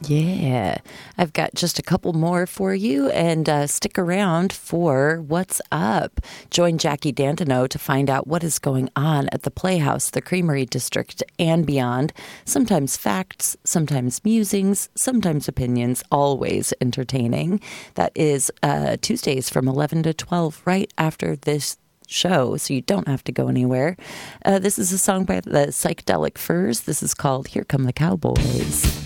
Yeah, I've got just a couple more for you, and stick around for What's Up. Join Jackie Dandino to find out what is going on at the Playhouse, the Creamery District, and beyond. Sometimes facts, sometimes musings, sometimes opinions, always entertaining. That is Tuesdays from 11 to 12, right after this show, so you don't have to go anywhere. This is a song by the Psychedelic Furs. This is called Here Come the Cowboys.